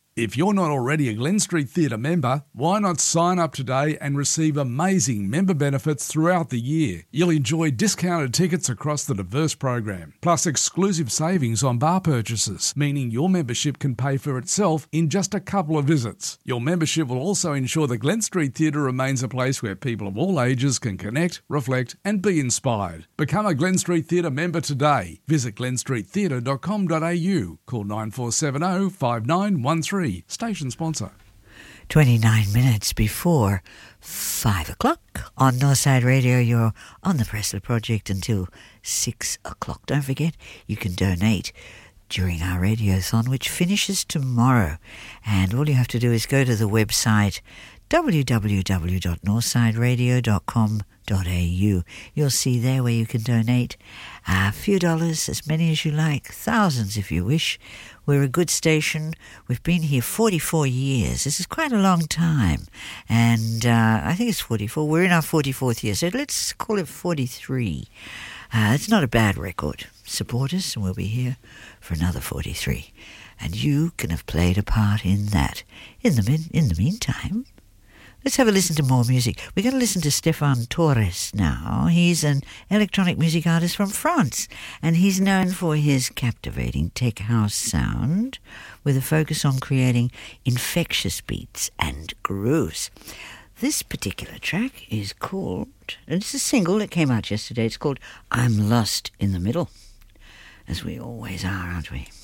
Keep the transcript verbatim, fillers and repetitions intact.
If you're not already a Glen Street Theatre member, why not sign up today and receive amazing member benefits throughout the year? You'll enjoy discounted tickets across the diverse program, plus exclusive savings on bar purchases, meaning your membership can pay for itself in just a couple of visits. Your membership will also ensure the Glen Street Theatre remains a place where people of all ages can connect, reflect and be inspired. Become a Glen Street Theatre member today. Visit glen street theatre dot com dot a u. Call nine four seven zero five nine one three. Station sponsor. twenty-nine minutes before five o'clock on Northside Radio. You're on the Pressler Project until six o'clock. Don't forget, you can donate during our radiothon, which finishes tomorrow. And all you have to do is go to the website w w w dot northside radio dot com dot a u. You'll see there where you can donate a few dollars, as many as you like, thousands if you wish. We're a good station. We've been here forty-four years. This is quite a long time. And uh, I think it's forty-four. We're in our forty-fourth year, so let's call it forty-three. Uh, it's not a bad record. Support us and we'll be here for another forty-three. And you can have played a part in that. In the, min- in the meantime, let's have a listen to more music. We're going to listen to Stefan Torres now. He's an electronic music artist from France, and he's known for his captivating tech house sound with a focus on creating infectious beats and grooves. This particular track is called, and it's a single that came out yesterday, it's called I'm Lost in the Middle, as we always are, aren't we?